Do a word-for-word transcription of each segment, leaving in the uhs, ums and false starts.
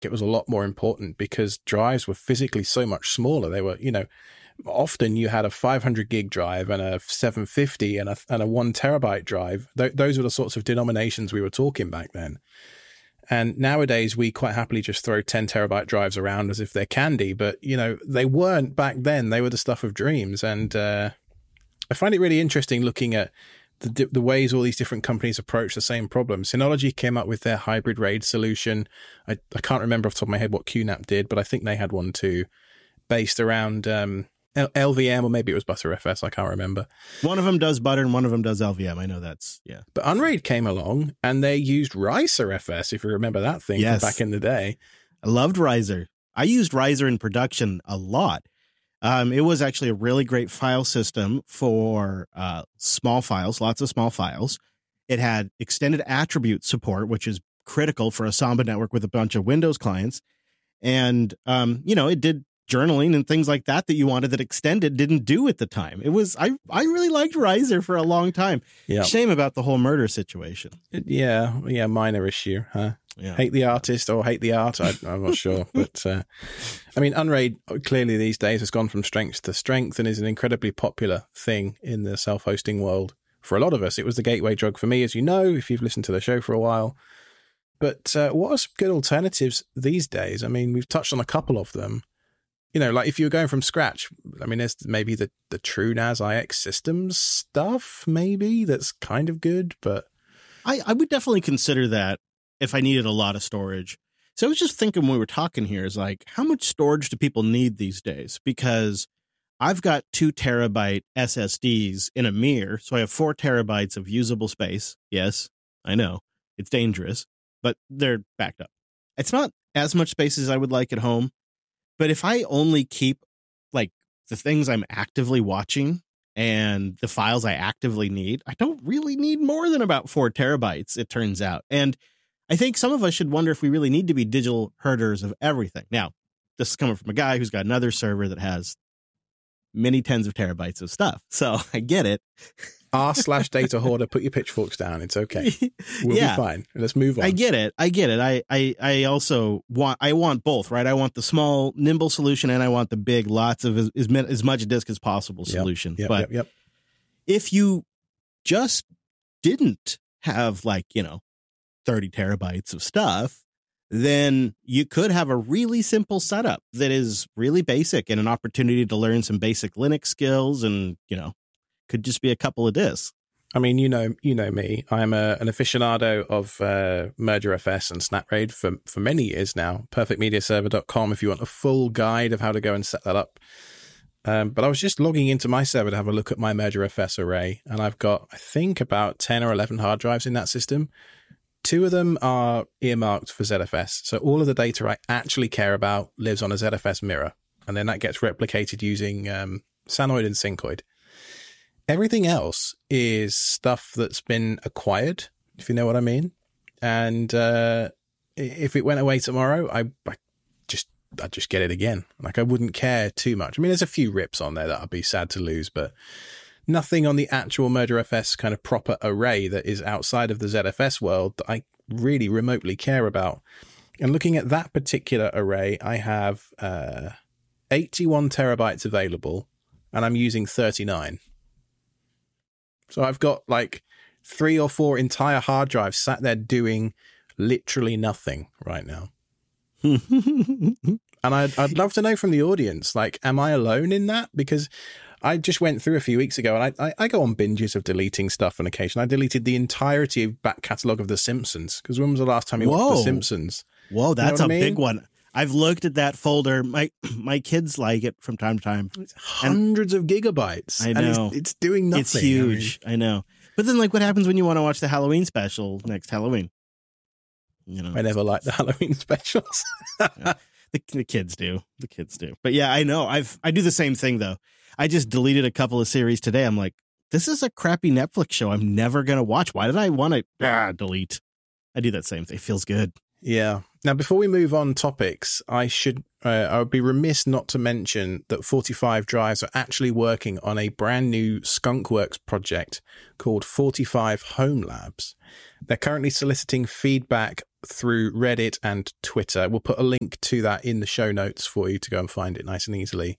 it was a lot more important because drives were physically so much smaller. They were, you know, often you had a five hundred gig drive and a seven fifty and a, and a one terabyte drive. Th- those were the sorts of denominations we were talking back then. And nowadays we quite happily just throw ten terabyte drives around as if they're candy, but you know, they weren't back then. They were the stuff of dreams. And uh, I find it really interesting looking at the, the ways all these different companies approach the same problem. Synology came up with their hybrid RAID solution. I, I can't remember off the top of my head what Q NAP did, but I think they had one too, based around um, L V M, or maybe it was Btrfs. I can't remember. One of them does Butter and one of them does L V M. I know that's, yeah. But Unraid came along and they used Riser F S, if you remember that thing yes. from back in the day. I loved Riser. I used Riser in production a lot. Um, it was actually a really great file system for uh, small files, lots of small files. It had extended attribute support, which is critical for a Samba network with a bunch of Windows clients. And, um, you know, it did journaling and things like that that you wanted that Extended didn't do at the time. It was, I, I really liked Riser for a long time. Yeah. Shame about the whole murder situation. It, yeah. Yeah. Minor issue, huh? Yeah. Hate the artist or hate the art. I, I'm not sure. But, uh, I mean, Unraid clearly these days has gone from strength to strength and is an incredibly popular thing in the self-hosting world. For a lot of us, it was the gateway drug for me, as you know, if you've listened to the show for a while. But uh, what are some good alternatives these days? I mean, we've touched on a couple of them. You know, like if you were going from scratch, I mean, there's maybe the, the TrueNAS I X systems stuff, maybe, that's kind of good, but... I, I would definitely consider that if I needed a lot of storage. So I was just thinking when we were talking here is like, how much storage do people need these days? Because I've got two terabyte S S Ds in a mirror, so I have four terabytes of usable space. Yes, I know, it's dangerous, but they're backed up. It's not as much space as I would like at home. But if I only keep like the things I'm actively watching and the files I actively need, I don't really need more than about four terabytes, it turns out. And I think some of us should wonder if we really need to be digital herders of everything. Now, this is coming from a guy who's got another server that has many tens of terabytes of stuff. So I get it. R slash data hoarder, put your pitchforks down. It's okay. We'll yeah. be fine. Let's move on. I get it. I get it. I, I, I also want, I want both, right? I want the small, nimble solution and I want the big, lots of as, as much disk as possible solution. Yep, yep, but yep, yep. if you just didn't have like, you know, thirty terabytes of stuff, then you could have a really simple setup that is really basic and an opportunity to learn some basic Linux skills and, you know, could just be a couple of disks. I mean, you know, you know me. I'm a, an aficionado of uh, MergerFS and SnapRAID for, for many years now. perfect media server dot com if you want a full guide of how to go and set that up. Um, but I was just logging into my server to have a look at my MergerFS array, and I've got, I think, about ten or eleven hard drives in that system. Two of them are earmarked for Z F S. So all of the data I actually care about lives on a Z F S mirror, and then that gets replicated using um, Sanoid and Syncoid. Everything else is stuff that's been acquired, if you know what I mean. And uh, if it went away tomorrow, I, I just I'd just get it again. Like I wouldn't care too much. I mean, there's a few rips on there that I'd be sad to lose, but nothing on the actual MergerFS kind of proper array that is outside of the Z F S world that I really remotely care about. And looking at that particular array, I have uh, eighty-one terabytes available, and I'm using thirty-nine. So I've got like three or four entire hard drives sat there doing literally nothing right now. And I'd, I'd love to know from the audience, like, am I alone in that? Because I just went through a few weeks ago, and I, I, I go on binges of deleting stuff on occasion. I deleted the entirety of back catalogue of The Simpsons, because when was the last time you watched The Simpsons? Whoa, that's you know a I mean? big one. I've looked at that folder. My my kids like it from time to time. It's hundreds and, of gigabytes. I know. And it's, it's doing nothing. It's huge. I, mean, I know. But then, like, what happens when you want to watch the Halloween special next Halloween? You know, I never liked the Halloween specials. yeah. the, the kids do. The kids do. But yeah, I know. I've I do the same thing though. I just deleted a couple of series today. I'm like, this is a crappy Netflix show I'm never gonna watch. Why did I want to ah, delete? I do that same thing. It feels good. Yeah. Now, before we move on topics, I should uh, I would be remiss not to mention that forty-five Drives are actually working on a brand new Skunkworks project called forty-five Home Labs. They're currently soliciting feedback through Reddit and Twitter. We'll put a link to that in the show notes for you to go and find it nice and easily.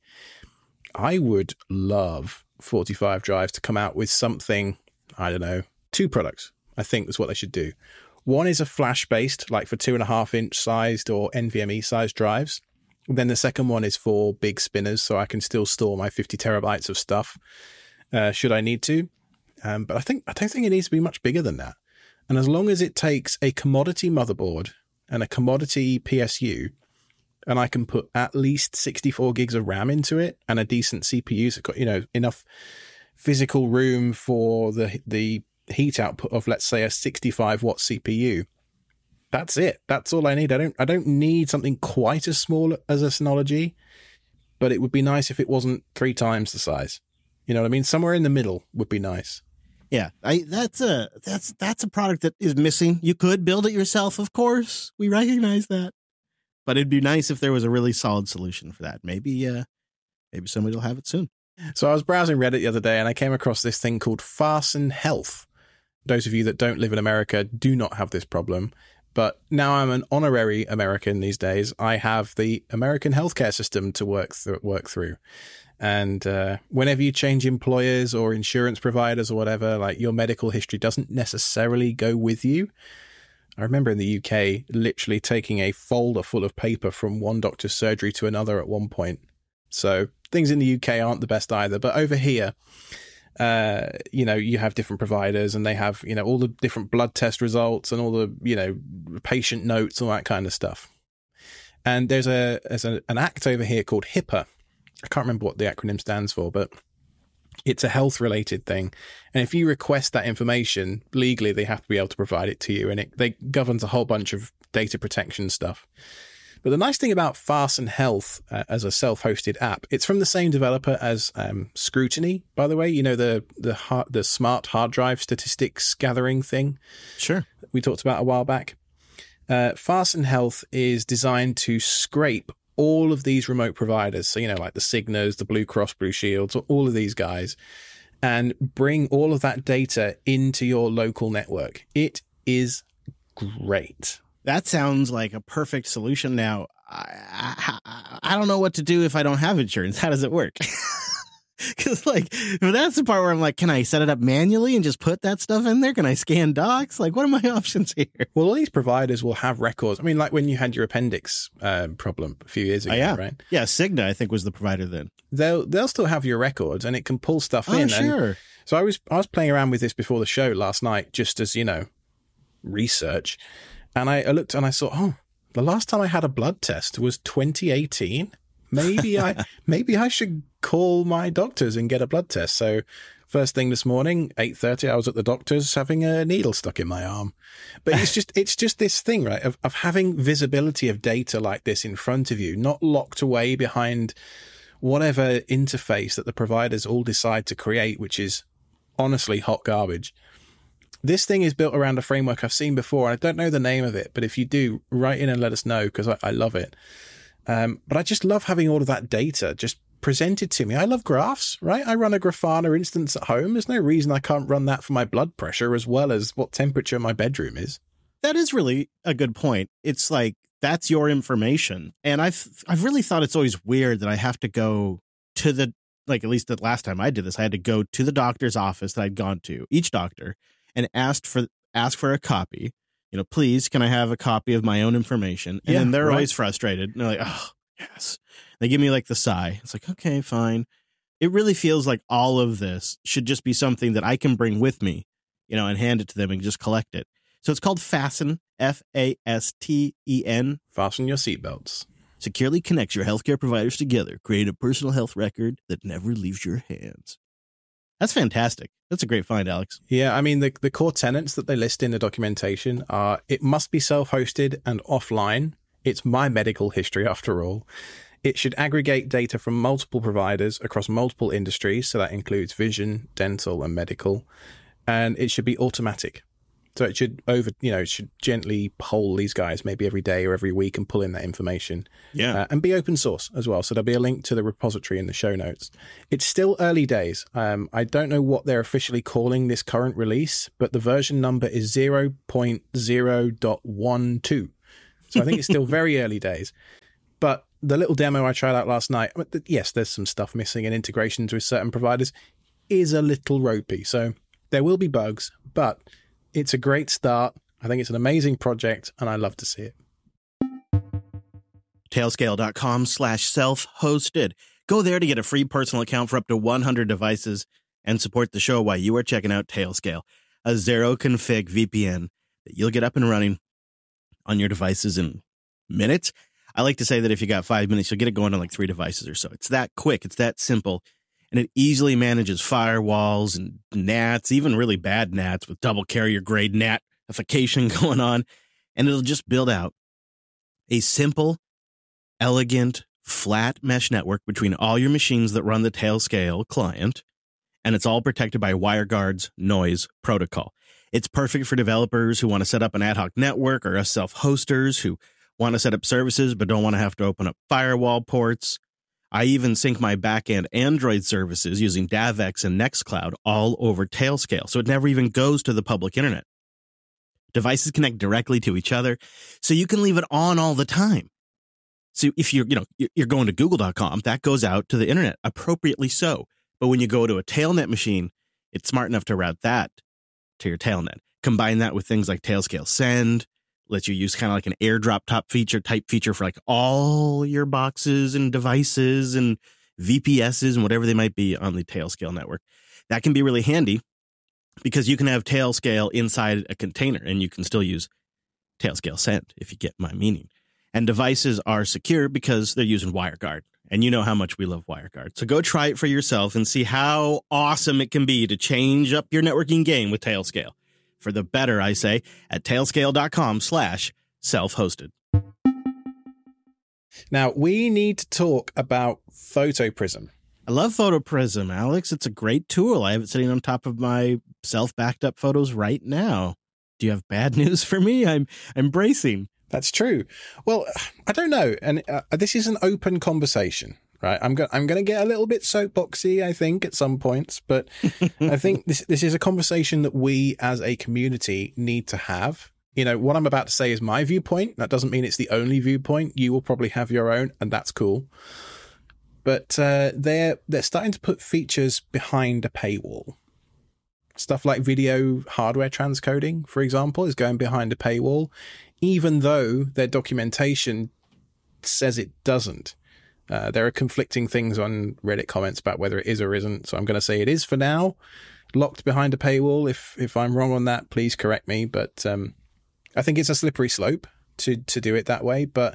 I would love forty-five Drives to come out with something, I don't know, two products, I think is what they should do. One is a flash-based, like for two and a half inch sized or NVMe sized drives. Then the second one is for big spinners, so I can still store my fifty terabytes of stuff, uh, should I need to. Um, but I think I don't think it needs to be much bigger than that. And as long as it takes a commodity motherboard and a commodity P S U, and I can put at least sixty-four gigs of RAM into it and a decent C P U, so got, you know, enough physical room for the the heat output of, let's say, a sixty-five watt C P U. That's it. That's all I need. I don't I don't need something quite as small as a Synology, but it would be nice if it wasn't three times the size. You know what I mean? Somewhere in the middle would be nice. Yeah, I that's a that's that's a product that is missing. You could build it yourself, of course. We recognize that. But it'd be nice if there was a really solid solution for that. Maybe uh maybe somebody will have it soon. So I was browsing Reddit the other day and I came across this thing called Farson Health. Those of you that don't live in America do not have this problem. But now I'm an honorary American these days. I have the American healthcare system to work through. Work through. And uh, whenever you change employers or insurance providers or whatever, like your medical history doesn't necessarily go with you. I remember in the U K literally taking a folder full of paper from one doctor's surgery to another at one point. So things in the U K aren't the best either. But over here, uh, you know, you have different providers and they have, you know, all the different blood test results and all the, you know, patient notes, all that kind of stuff. And there's a there's a, an act over here called HIPAA. I can't remember what the acronym stands for, but it's a health related thing. And if you request that information legally, they have to be able to provide it to you. And it they governs a whole bunch of data protection stuff. But the nice thing about Farson Health uh, as a self-hosted app, it's from the same developer as um, Scrutiny, by the way. You know, the the hard, the smart hard drive statistics gathering thing? Sure. We talked about a while back. Uh, Farson Health is designed to scrape all of these remote providers. So, you know, like the Cignas, the Blue Cross Blue Shields, all of these guys, and bring all of that data into your local network. It is great. That sounds like a perfect solution. Now, I, I, I don't know what to do if I don't have insurance. How does it work? Because, like, that's the part where I'm like, can I set it up manually and just put that stuff in there? Can I scan docs? Like, what are my options here? Well, all these providers will have records. I mean, like when you had your appendix uh, problem a few years ago, oh, yeah. right? Yeah, Cigna, I think, was the provider then. They'll they'll still have your records, and it can pull stuff oh, in. Sure. And so I was I was playing around with this before the show last night, just as, you know, research. And I, I looked and I saw, oh, the last time I had a blood test was twenty eighteen. Maybe I maybe I should call my doctors and get a blood test. So first thing this morning, eight thirty, I was at the doctor's having a needle stuck in my arm. But it's just it's just this thing, right, of, of having visibility of data like this in front of you, not locked away behind whatever interface that the providers all decide to create, which is honestly hot garbage. This thing is built around a framework I've seen before. And I don't know the name of it, but if you do, write in and let us know, because I, I love it. Um, but I just love having all of that data just presented to me. I love graphs, right? I run a Grafana instance at home. There's no reason I can't run that for my blood pressure as well as what temperature my bedroom is. That is really a good point. It's like, that's your information. And I've I've really thought it's always weird that I have to go to the, like, at least the last time I did this, I had to go to the doctor's office that I'd gone to, each doctor, and asked for ask for a copy. You know, please, can I have a copy of my own information? And yeah, then they're right. always frustrated. And they're like, oh, yes. They give me like the sigh. It's like, okay, fine. It really feels like all of this should just be something that I can bring with me, you know, and hand it to them and just collect it. So it's called Fasten, F A S T E N. Fasten your seatbelts. Securely connects your healthcare providers together. Create a personal health record that never leaves your hands. That's fantastic. That's a great find, Alex. Yeah, I mean, the, the core tenets that they list in the documentation are it must be self-hosted and offline. It's my medical history, after all. It should aggregate data from multiple providers across multiple industries, so that includes vision, dental, and medical. And it should be automatic. So it should over, you know, it should gently poll these guys maybe every day or every week and pull in that information. Yeah. Uh, and be open source as well. So there'll be a link to the repository in the show notes. It's still early days. Um, I don't know what they're officially calling this current release, but the version number is zero point zero point one two. So I think it's still very early days. But the little demo I tried out last night, yes, there's some stuff missing and integrations with certain providers is a little ropey. So there will be bugs, but it's a great start. I think it's an amazing project, and I love to see it. Tailscale.com slash self-hosted. Go there to get a free personal account for up to one hundred devices and support the show while you are checking out Tailscale, a zero-config V P N that you'll get up and running on your devices in minutes. I like to say that if you got five minutes, you'll get it going on like three devices or so. It's that quick. It's that simple. And it easily manages firewalls and N A Ts, even really bad N A Ts with double carrier grade NATification going on. And it'll just build out a simple, elegant, flat mesh network between all your machines that run the Tailscale client. And it's all protected by WireGuard's noise protocol. It's perfect for developers who want to set up an ad hoc network, or us self-hosters who want to set up services but don't want to have to open up firewall ports. I even sync my backend Android services using DavX and Nextcloud all over Tailscale, so it never even goes to the public internet. Devices connect directly to each other, so you can leave it on all the time. So if you're, you know, you're going to google dot com, that goes out to the internet, appropriately so. But when you go to a Tailnet machine, it's smart enough to route that to your Tailnet. Combine that with things like Tailscale Send, lets you use kind of like an airdrop top feature type feature for like all your boxes and devices and V P Ss and whatever they might be on the Tailscale network. That can be really handy because you can have Tailscale inside a container and you can still use Tailscale Send, if you get my meaning. And devices are secure because they're using WireGuard. And you know how much we love WireGuard. So go try it for yourself and see how awesome it can be to change up your networking game with Tailscale. For the better, I say, at tailscale.com slash self-hosted. Now, we need to talk about PhotoPrism. I love PhotoPrism, Alex. It's a great tool. I have it sitting on top of my self-backed up photos right now. Do you have bad news for me? I'm I'm bracing. That's true. Well, I don't know. And uh, this is an open conversation, right? I'm going I'm going to get a little bit soapboxy, I think, at some points. But I think this this is a conversation that we as a community need to have. You know, what I'm about to say is my viewpoint. That doesn't mean it's the only viewpoint. You will probably have your own, and that's cool. But uh, they're they're starting to put features behind a paywall. Stuff like video hardware transcoding, for example, is going behind a paywall, even though their documentation says it doesn't. Uh, there are conflicting things on Reddit comments about whether it is or isn't. So I'm going to say it is for now, locked behind a paywall. If if I'm wrong on that, please correct me. But um, I think it's a slippery slope to to do it that way. But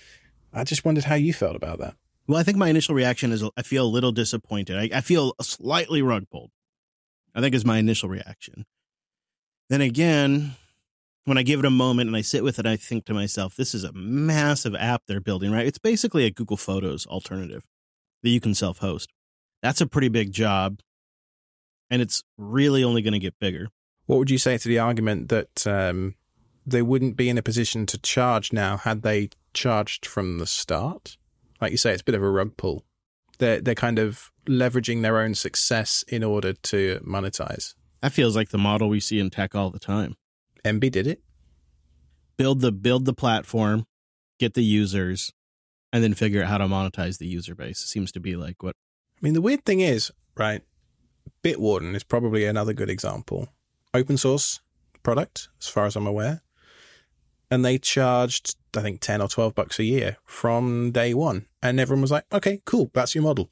I just wondered how you felt about that. Well, I think my initial reaction is I feel a little disappointed. I, I feel slightly rug pulled, I think is my initial reaction. Then again, when I give it a moment and I sit with it, I think to myself, this is a massive app they're building, right? It's basically a Google Photos alternative that you can self-host. That's a pretty big job, and it's really only going to get bigger. What would you say to the argument that um, they wouldn't be in a position to charge now had they charged from the start? Like you say, it's a bit of a rug pull. They're, they're kind of leveraging their own success in order to monetize. That feels like the model we see in tech all the time. M B did it. Build the build the platform, get the users, and then figure out how to monetize the user base. It seems to be like what... I mean, the weird thing is, right, Bitwarden is probably another good example. Open source product, as far as I'm aware. And they charged, I think, ten or twelve bucks a year from day one. And everyone was like, okay, cool, that's your model.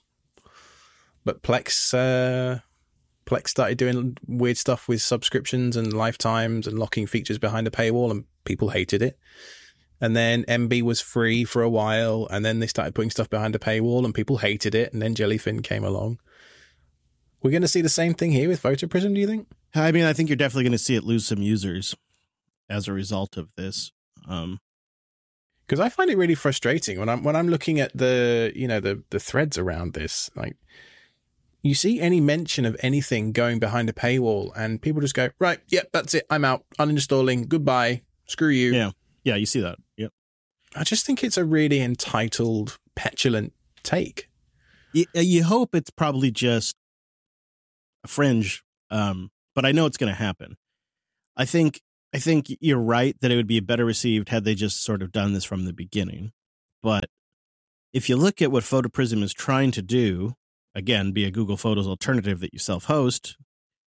But Plex... Uh, Plex started doing weird stuff with subscriptions and lifetimes and locking features behind a paywall, and people hated it. And then M B was free for a while, and then they started putting stuff behind a paywall, and people hated it, and then Jellyfin came along. We're going to see the same thing here with PhotoPrism, do you think? I mean, I think you're definitely going to see it lose some users as a result of this. Um, because I find it really frustrating when I'm when I'm looking at the, you know, the the threads around this, like, you see any mention of anything going behind a paywall and people just go, right, yep, that's it. I'm out. Uninstalling. Goodbye. Screw you. Yeah. Yeah, you see that. Yep. I just think it's a really entitled, petulant take. You, you hope it's probably just a fringe, um, but I know it's going to happen. I think I think you're right that it would be better received had they just sort of done this from the beginning. But if you look at what PhotoPrism is trying to do, again, be a Google Photos alternative that you self-host,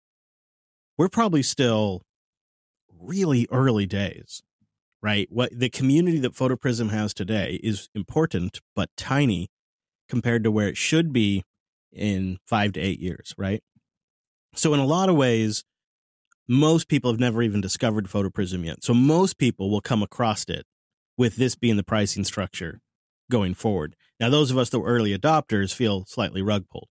we're probably still really early days, right? What the community that PhotoPrism has today is important, but tiny compared to where it should be in five to eight years, right? So in a lot of ways, most people have never even discovered PhotoPrism yet. So most people will come across it with this being the pricing structure going forward. Now, those of us that were early adopters feel slightly rug pulled.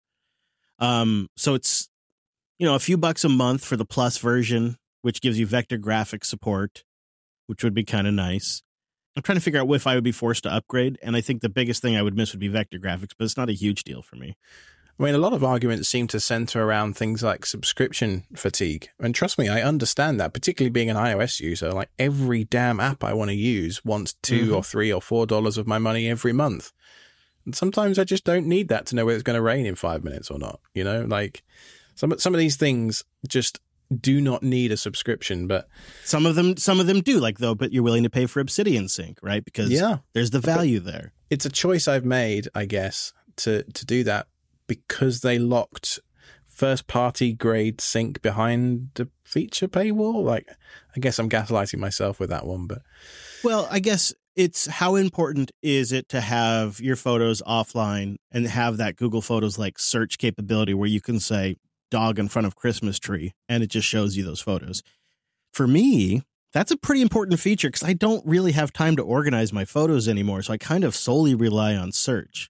Um, so it's, you know, a few bucks a month for the plus version, which gives you vector graphics support, which would be kind of nice. I'm trying to figure out if I would be forced to upgrade. And I think the biggest thing I would miss would be vector graphics, but it's not a huge deal for me. I mean, a lot of arguments seem to center around things like subscription fatigue. And trust me, I understand that, particularly being an iOS user. Like every damn app I want to use wants two mm-hmm. or three or four dollars of my money every month. And sometimes I just don't need that to know whether it's going to rain in five minutes or not. You know, like some, some of these things just do not need a subscription, but some of them, some of them do, like though, but you're willing to pay for Obsidian Sync, right? Because yeah, there's the value but there. It's a choice I've made, I guess, to, to do that, because they locked first-party grade sync behind the feature paywall. Like, I guess I'm gaslighting myself with that one, but well, I guess it's how important is it to have your photos offline and have that Google Photos like search capability where you can say dog in front of Christmas tree and it just shows you those photos. For me, that's a pretty important feature because I don't really have time to organize my photos anymore, so I kind of solely rely on search.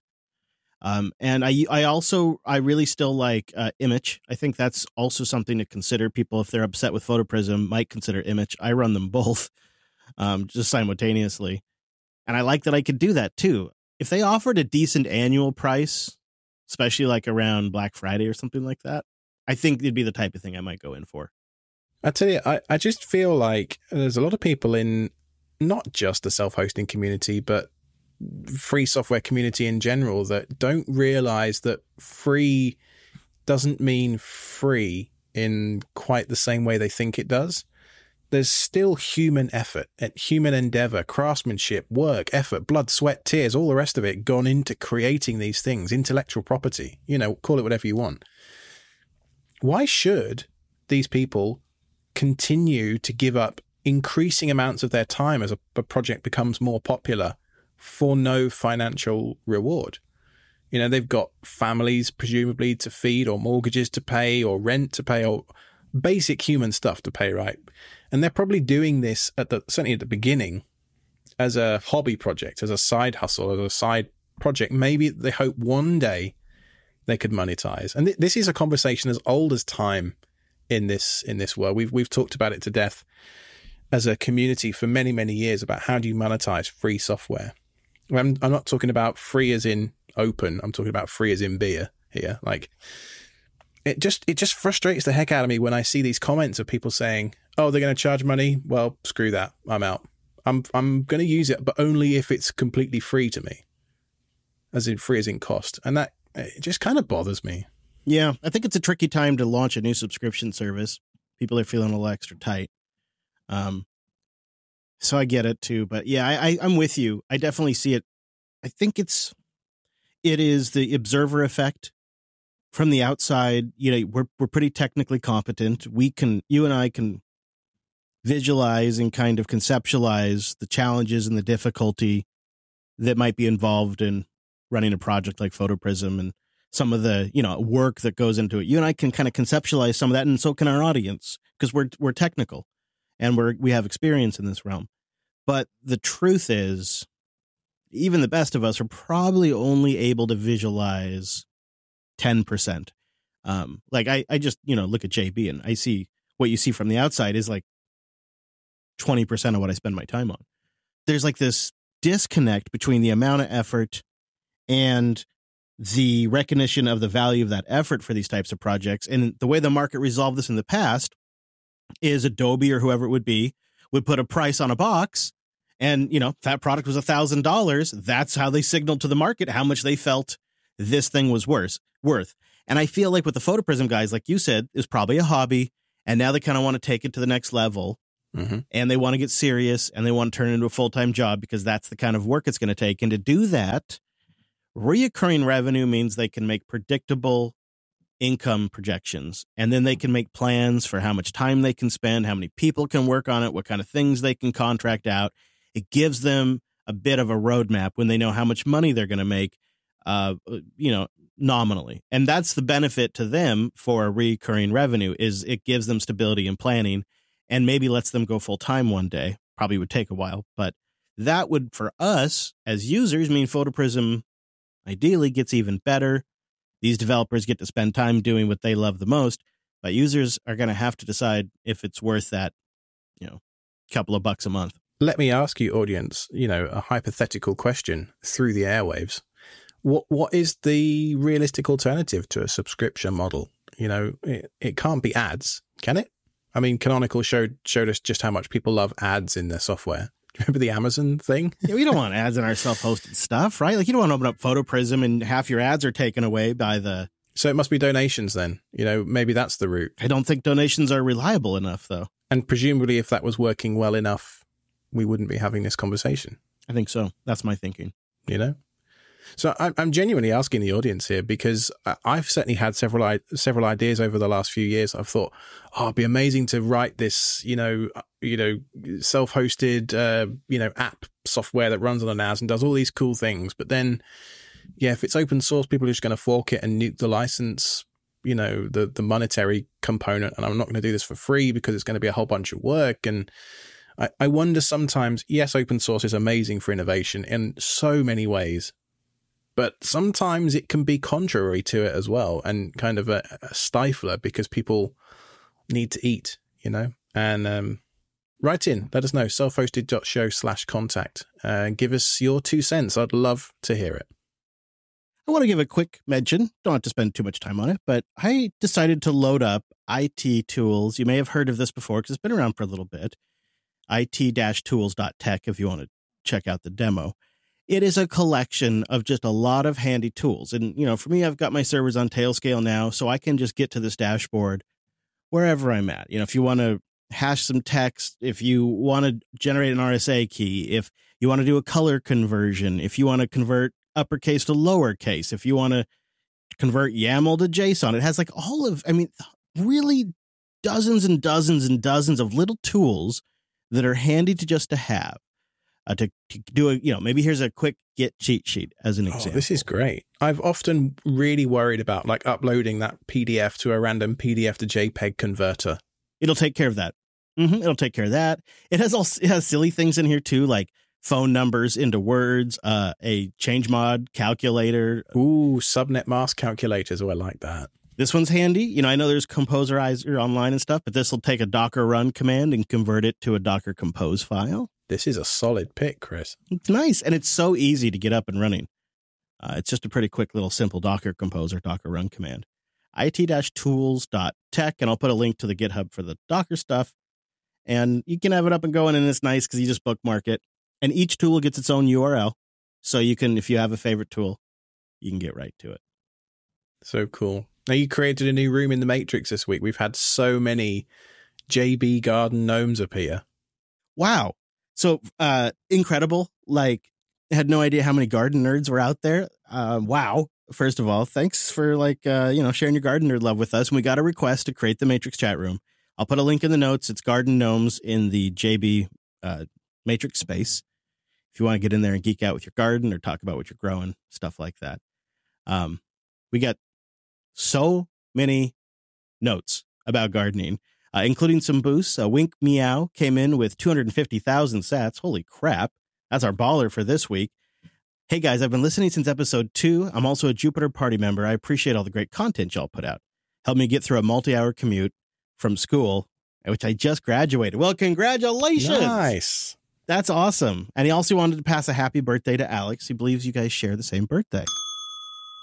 Um, and I, I also, I really still like uh, Image. I think that's also something to consider. People, if they're upset with PhotoPrism, might consider Image. I run them both, um, just simultaneously. And I like that I could do that too. If they offered a decent annual price, especially like around Black Friday or something like that, I think it'd be the type of thing I might go in for. I tell you, I, I just feel like there's a lot of people in not just the self-hosting community, but free software community in general that don't realize that free doesn't mean free in quite the same way they think it does. There's still human effort and human endeavor, craftsmanship, work, effort, blood, sweat, tears, all the rest of it gone into creating these things, intellectual property, you know, call it whatever you want. Why should these people continue to give up increasing amounts of their time as a, a project becomes more popular for no financial reward? You know, they've got families presumably to feed, or mortgages to pay, or rent to pay, or basic human stuff to pay, right? And they're probably doing this at the certainly at the beginning as a hobby project, as a side hustle, as a side project. Maybe they hope one day they could monetize. And th- this is a conversation as old as time in this in this world. We've we've talked about it to death as a community for many, many years about how do you monetize free software. I'm, I'm not talking about free as in open. I'm talking about free as in beer here. Like, it just it just frustrates the heck out of me when I see these comments of people saying, "Oh, they're going to charge money. Well, screw that. I'm out. I'm I'm going to use it, but only if it's completely free to me, as in free as in cost." And that it just kind of bothers me. Yeah, I think it's a tricky time to launch a new subscription service. People are feeling a little extra tight. Um. So I get it too, but yeah, I, I I'm with you. I definitely see it. I think it's it is the observer effect from the outside. You know, we're we're pretty technically competent. We can, you and I can visualize and kind of conceptualize the challenges and the difficulty that might be involved in running a project like PhotoPrism and some of the, you know, work that goes into it. You and I can kind of conceptualize some of that, and so can our audience, because we're we're technical. And we're, we have experience in this realm. But the truth is, even the best of us are probably only able to visualize ten percent. Um, like I, I just, you know, look at J B and I see what you see from the outside is like twenty percent of what I spend my time on. There's like this disconnect between the amount of effort and the recognition of the value of that effort for these types of projects. And the way the market resolved this in the past is Adobe or whoever it would be would put a price on a box. And, you know, if that product was a thousand dollars, that's how they signaled to the market how much they felt this thing was worth. worth. And I feel like with the PhotoPrism guys, like you said, is probably a hobby. And now they kind of want to take it to the next level. Mm-hmm. And they want to get serious and they want to turn it into a full-time job because that's the kind of work it's going to take. And to do that, reoccurring revenue means they can make predictable income projections. And then they can make plans for how much time they can spend, how many people can work on it, what kind of things they can contract out. It gives them a bit of a roadmap when they know how much money they're going to make, uh, you know, nominally. And that's the benefit to them for recurring revenue is it gives them stability and planning and maybe lets them go full time one day. Probably would take a while, but that would, for us as users, mean PhotoPrism ideally gets even better. These developers get to spend time doing what they love the most, but users are going to have to decide if it's worth that, you know, couple of bucks a month. Let me ask you, audience, you know, a hypothetical question through the airwaves. What what is the realistic alternative to a subscription model? You know, it, it can't be ads, can it? I mean, Canonical showed showed us just how much people love ads in their software. Do you remember the Amazon thing? Yeah, we don't want ads in our self-hosted stuff, right? Like you don't want to open up PhotoPrism and half your ads are taken away by the... So it must be donations then. You know, maybe that's the route. I don't think donations are reliable enough, though. And presumably if that was working well enough, we wouldn't be having this conversation. I think so. That's my thinking. You know? So I'm genuinely asking the audience here because I've certainly had several several ideas over the last few years. I've thought, oh, it'd be amazing to write this, you know, you know, self-hosted, uh, you know, app software that runs on a N A S and does all these cool things. But then, yeah, if it's open source, people are just going to fork it and nuke the license, you know, the the monetary component. And I'm not going to do this for free because it's going to be a whole bunch of work. And I, I wonder sometimes, yes, open source is amazing for innovation in so many ways. But sometimes it can be contrary to it as well and kind of a, a stifler because people need to eat, you know, and um, write in, let us know, self-hosted.show slash contact. Uh, give us your two cents. I'd love to hear it. I want to give a quick mention. Don't have to spend too much time on it, but I decided to load up I T Tools. You may have heard of this before because it's been around for a little bit. I T tools dot tech if you want to check out the demo. It is a collection of just a lot of handy tools. And, you know, for me, I've got my servers on Tailscale now, so I can just get to this dashboard wherever I'm at. You know, if you want to hash some text, if you want to generate an R S A key, if you want to do a color conversion, if you want to convert uppercase to lowercase, if you want to convert YAML to JSON, it has like all of, I mean, really dozens and dozens and dozens of little tools that are handy to just to have. Uh, to, to do a, you know, maybe here's a quick Git cheat sheet as an example. Oh, this is great. I've often really worried about like uploading that P D F to a random P D F to JPEG converter. It'll take care of that. Mm-hmm, it'll take care of that. It has all it has silly things in here too, like phone numbers into words, uh, a change mod calculator. Ooh, subnet mask calculators. Oh, I like that. This one's handy. You know, I know there's Composerizer online and stuff, but this will take a Docker run command and convert it to a Docker compose file. This is a solid pick, Chris. It's nice, and it's so easy to get up and running. Uh, it's just a pretty quick little simple Docker compose or Docker run command. I T tools dot tech, and I'll put a link to the GitHub for the Docker stuff. And you can have it up and going, and it's nice because you just bookmark it. And each tool gets its own U R L, so you can, if you have a favorite tool, you can get right to it. So cool. Now, you created a new room in the Matrix this week. We've had so many J B Garden gnomes appear. Wow. So uh, incredible. Like, had no idea how many garden nerds were out there. Uh, wow. First of all, thanks for like, uh, you know, sharing your garden nerd love with us. And we got a request to create the Matrix chat room. I'll put a link in the notes. It's Garden Gnomes in the J B uh, Matrix space. If you want to get in there and geek out with your garden or talk about what you're growing, stuff like that. Um, we got so many notes about gardening. Uh, including some boosts. Uh, Wink Meow came in with two hundred fifty thousand sats. Holy crap. That's our baller for this week. Hey guys, I've been listening since episode two. I'm also a Jupiter Party member. I appreciate all the great content y'all put out. Helped me get through a multi-hour commute from school, which I just graduated. Well, congratulations. Nice. That's awesome. And he also wanted to pass a happy birthday to Alex. He believes you guys share the same birthday.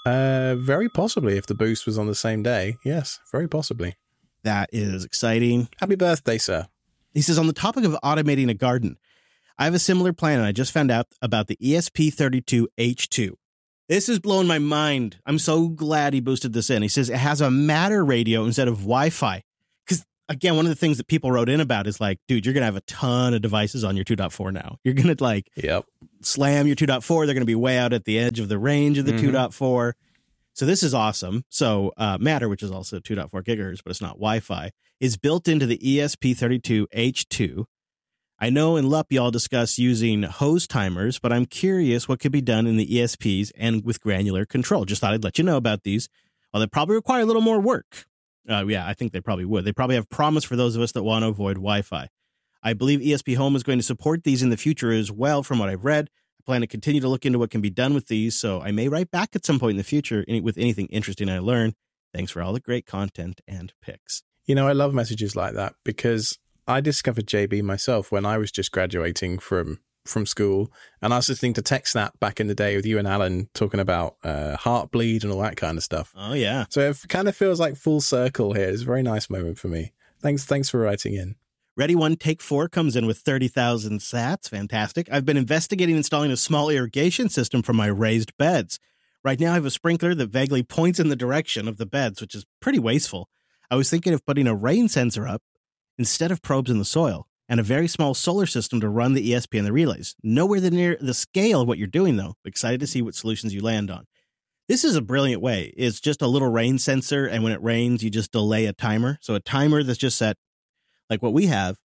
Uh, very possibly if the boost was on the same day. Yes, very possibly. That is exciting. Happy birthday, sir. He says, on the topic of automating a garden, I have a similar plan, and I just found out about the E S P thirty-two H two. This is blowing my mind. I'm so glad he boosted this in. He says it has a Matter radio instead of Wi-Fi. Because, again, one of the things that people wrote in about is like, dude, you're going to have a ton of devices on your two point four now. You're going to, like, yep. slam your two point four. They're going to be way out at the edge of the range of the mm-hmm. two point four. So this is awesome. So uh, Matter, which is also two point four gigahertz, but it's not Wi-Fi, is built into the E S P thirty-two H two. I know in L U P y'all discuss using hose timers, but I'm curious what could be done in the E S Ps and with granular control. Just thought I'd let you know about these. Well, they probably require a little more work. Uh, yeah, I think they probably would. They probably have promise for those of us that want to avoid Wi-Fi. I believe E S P Home is going to support these in the future as well, from what I've read. Plan to continue to look into what can be done with these, so I may write back at some point in the future with anything interesting I learn. Thanks for all the great content and picks. You know, I love messages like that because I discovered J B myself when I was just graduating from from school, and I was listening to TechSnap back in the day with you and Alan talking about uh, Heartbleed and all that kind of stuff. Oh, yeah. So it kind of feels like full circle here. It's a very nice moment for me. Thanks, thanks for writing in. Ready One Take Four comes in with thirty thousand sats. Fantastic. I've been investigating installing a small irrigation system for my raised beds. Right now I have a sprinkler that vaguely points in the direction of the beds, which is pretty wasteful. I was thinking of putting a rain sensor up instead of probes in the soil, and a very small solar system to run the E S P and the relays. Nowhere near the scale of what you're doing, though. Excited to see what solutions you land on. This is a brilliant way. It's just a little rain sensor, and when it rains, you just delay a timer. So a timer that's just set. Like what we have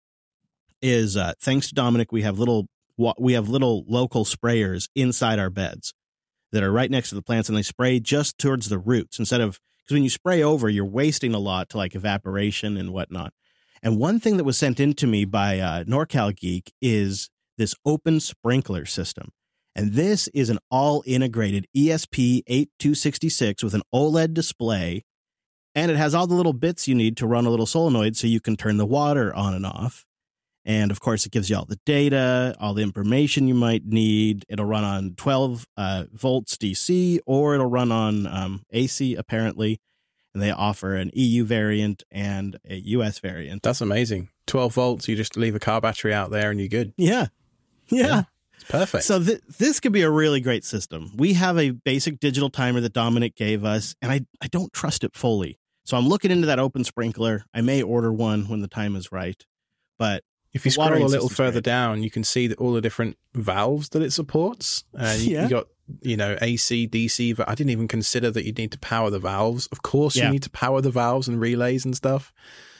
is, uh, thanks to Dominic, we have little we have little local sprayers inside our beds that are right next to the plants, and they spray just towards the roots instead of, because when you spray over, you're wasting a lot to like evaporation and whatnot. And one thing that was sent in to me by uh, NorCal Geek is this open sprinkler system. And this is an all-integrated E S P eighty-two sixty-six with an OLED display. And it has all the little bits you need to run a little solenoid so you can turn the water on and off. And, of course, it gives you all the data, all the information you might need. It'll run on twelve uh, volts D C, or it'll run on um, A C, apparently. And they offer an E U variant and a U S variant. That's amazing. twelve volts, you just leave a car battery out there and you're good. Yeah. Yeah. yeah. It's perfect. So th- this could be a really great system. We have a basic digital timer that Dominic gave us, and I, I don't trust it fully. So I'm looking into that open sprinkler. I may order one when the time is right. But if you scroll a little further great. down, you can see that all the different valves that it supports. Uh, you, yeah. you got, you know, A C, D C. I didn't even consider that you need to power the valves. Of course, yeah. you need to power the valves and relays and stuff.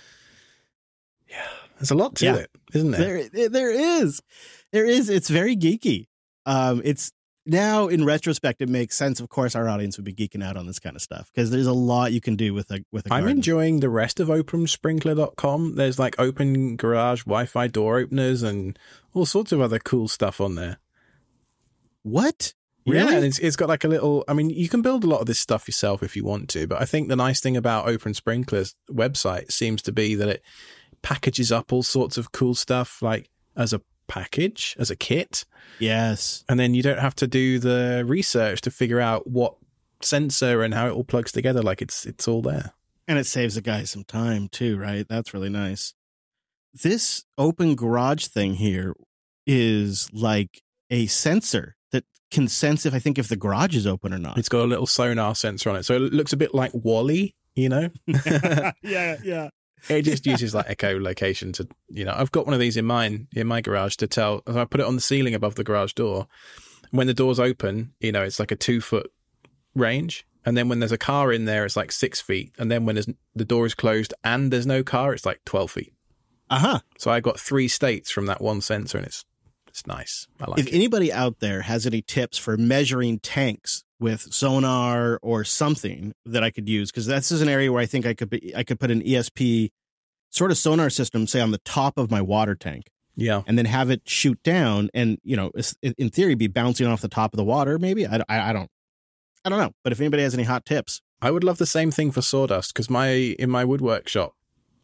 Yeah, there's a lot to yeah. it, isn't there? There, there is. There is. It's very geeky. Um, it's now in retrospect, it makes sense. Of course, our audience would be geeking out on this kind of stuff because there's a lot you can do with a with a garden. I'm enjoying the rest of open sprinkler dot com. There's like open garage Wi-Fi door openers and all sorts of other cool stuff on there. What? Really? Yeah, and it's, it's got like a little, I mean, you can build a lot of this stuff yourself if you want to, but I think the nice thing about Open Sprinkler's website seems to be that it packages up all sorts of cool stuff like as a package, as a kit. Yes. And then you don't have to do the research to figure out what sensor and how it all plugs together. Like it's it's all there. And it saves the guy some time too, right? That's really nice. This open garage thing here is like a sensor that can sense if I think if the garage is open or not. It's got a little sonar sensor on it. So it looks a bit like WALL-E, you know? yeah, yeah. It just uses like echolocation to, you know, I've got one of these in mine, in my garage to tell, I put it on the ceiling above the garage door. When the door's open, you know, it's like a two foot range. And then when there's a car in there, it's like six feet. And then when there's, the door is closed and there's no car, it's like twelve feet. Uh-huh. So I got three states from that one sensor and it's, it's nice. I like if it. If anybody out there has any tips for measuring tanks with sonar or something that I could use, because this is an area where I think I could be, I could put an E S P sort of sonar system, say on the top of my water tank. Yeah. And then have it shoot down and, you know, in theory, be bouncing off the top of the water. Maybe I, I, I don't, I don't know. But if anybody has any hot tips, I would love the same thing for sawdust because my, in my woodwork shop,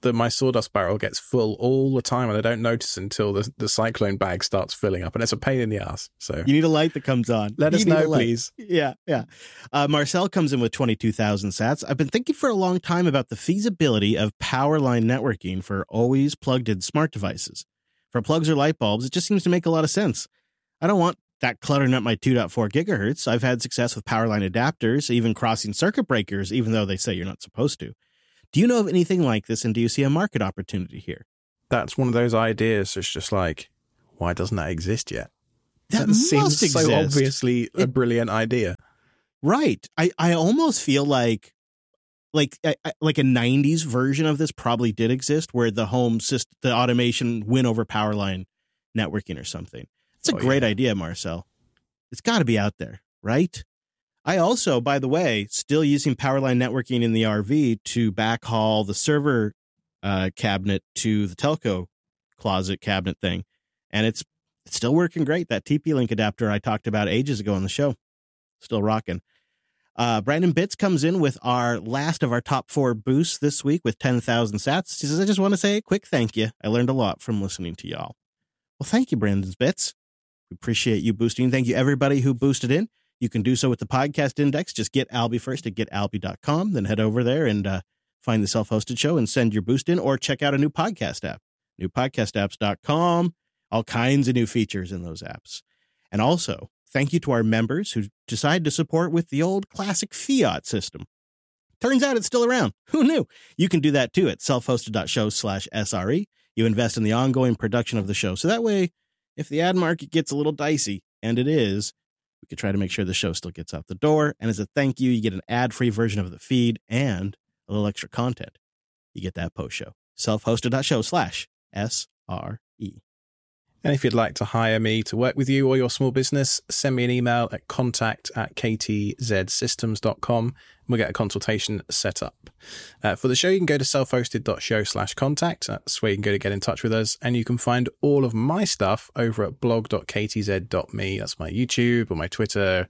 the my sawdust barrel gets full all the time, and I don't notice until the, the cyclone bag starts filling up, and it's a pain in the ass. So you need a light that comes on. Let you us know, please. Yeah, yeah. Uh, Marcel comes in with twenty-two thousand sats. I've been thinking for a long time about the feasibility of power line networking for always plugged-in smart devices. For plugs or light bulbs, it just seems to make a lot of sense. I don't want that cluttering up my two point four gigahertz. I've had success with power line adapters, even crossing circuit breakers, even though they say you're not supposed to. Do you know of anything like this, and do you see a market opportunity here? That's one of those ideas. It's just like, why doesn't that exist yet? That, that must seems exist. so obviously a it, brilliant idea. Right. I, I almost feel like like I, like a nineties version of this probably did exist, where the home system, the automation win over power line networking or something. It's a oh, great yeah. idea, Marcel. It's got to be out there, right? I also, by the way, still using Powerline networking in the R V to backhaul the server uh, cabinet to the telco closet cabinet thing. And it's, it's still working great. That T P-Link adapter I talked about ages ago on the show, still rocking. Uh, Brandon Bitts comes in with our last of our top four boosts this week with ten thousand sats. He says, I just want to say a quick thank you. I learned a lot from listening to y'all. Well, thank you, Brandon Bitts. We appreciate you boosting. Thank you, everybody who boosted in. You can do so with the podcast index. Just get Albie first at get albie dot com. Then head over there and uh, find the self-hosted show and send your boost in, or check out a new podcast app, new podcast apps dot com. All kinds of new features in those apps. And also, thank you to our members who decided to support with the old classic fiat system. Turns out it's still around. Who knew? You can do that too at self-hosted dot show slash S R E. You invest in the ongoing production of the show. So that way, if the ad market gets a little dicey, and it is, we could try to make sure the show still gets out the door. And as a thank you, you get an ad-free version of the feed and a little extra content. You get that post-show. self-hosted dot show slash S R E. And if you'd like to hire me to work with you or your small business, send me an email at contact at k t z systems dot com. And we'll get a consultation set up. Uh, for the show, you can go to self-hosted dot show slash contact. That's where you can go to get in touch with us. And you can find all of my stuff over at blog dot k t z dot me. That's my YouTube or my Twitter,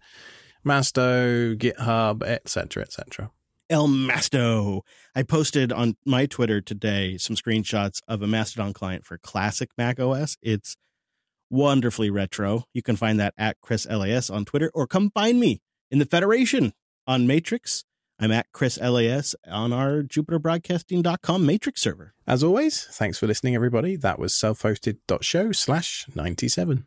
Masto, GitHub, et cetera, et cetera. El Masto. I posted on my Twitter today some screenshots of a Mastodon client for classic Mac O S. It's wonderfully retro. You can find that at Chris L A S on Twitter, or come find me in the Federation on Matrix. I'm at Chris L A S on our Jupiter Broadcasting dot com Matrix server. As always, thanks for listening, everybody. That was self-hosted dot show slash ninety-seven.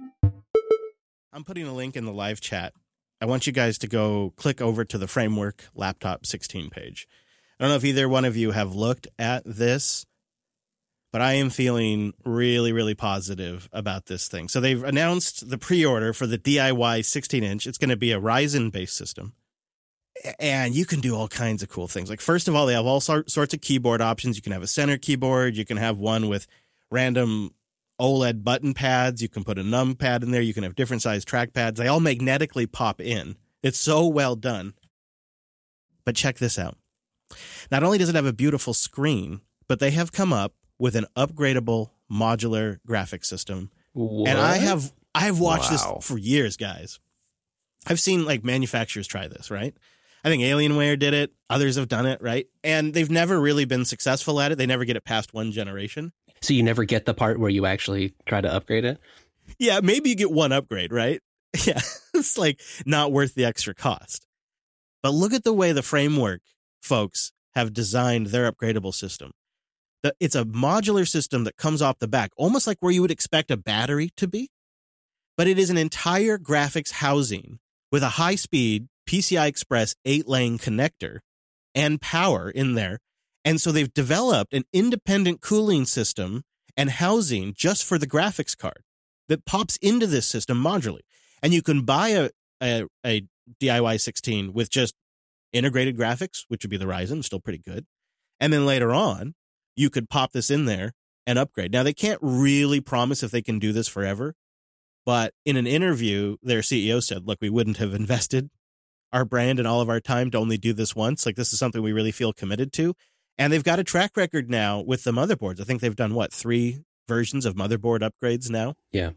I'm putting a link in the live chat. I want you guys to go click over to the Framework Laptop sixteen page. I don't know if either one of you have looked at this, but I am feeling really, really positive about this thing. So they've announced the pre-order for the D I Y sixteen inch. It's going to be a Ryzen-based system. And you can do all kinds of cool things. Like, first of all, they have all sor- sorts of keyboard options. You can have a center keyboard. You can have one with random OLED button pads. You can put a numpad in there. You can have different size trackpads. They all magnetically pop in. It's so well done. But check this out. Not only does it have a beautiful screen, but they have come up with an upgradable modular graphics system. What? And I have I have watched Wow. this for years, guys. I've seen like manufacturers try this, right? I think Alienware did it. Others have done it, right? And they've never really been successful at it. They never get it past one generation. So you never get the part where you actually try to upgrade it? Yeah, maybe you get one upgrade, right? Yeah, it's like not worth the extra cost. But look at the way the Framework folks have designed their upgradable system. The, it's a modular system that comes off the back, almost like where you would expect a battery to be. But it is an entire graphics housing with a high-speed P C I Express eight-lane connector and power in there. And so they've developed an independent cooling system and housing just for the graphics card that pops into this system modularly. And you can buy a, a, a D I Y sixteen with just integrated graphics, which would be the Ryzen, still pretty good. And then later on, you could pop this in there and upgrade. Now, they can't really promise if they can do this forever. But in an interview, their C E O said, look, we wouldn't have invested our brand and all of our time to only do this once. Like, this is something we really feel committed to. And they've got a track record now with the motherboards. I think they've done, what, three versions of motherboard upgrades now? Yeah.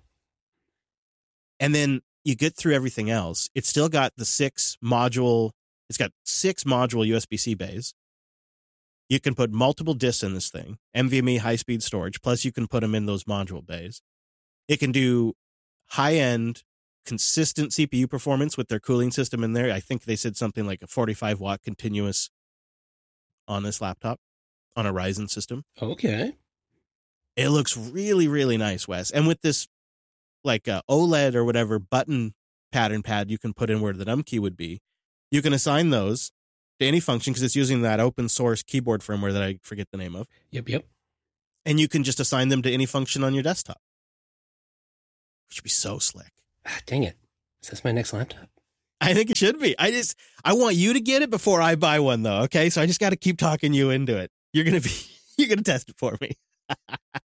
And then you get through everything else. It's still got the six module, it's got six module U S B-C bays. You can put multiple disks in this thing, NVMe high-speed storage, plus you can put them in those module bays. It can do high-end, consistent C P U performance with their cooling system in there. I think they said something like a forty-five watt continuous on this laptop, on a Ryzen system. Okay. It looks really, really nice, Wes. And with this, like, uh, OLED or whatever button pattern pad you can put in where the num key would be, you can assign those to any function because it's using that open source keyboard firmware that I forget the name of. Yep, yep. And you can just assign them to any function on your desktop. Which would be so slick. Ah, dang it. Is this my next laptop? I think it should be. I just, I want you to get it before I buy one, though. Okay, so I just got to keep talking you into it. You're gonna be, you're gonna test it for me.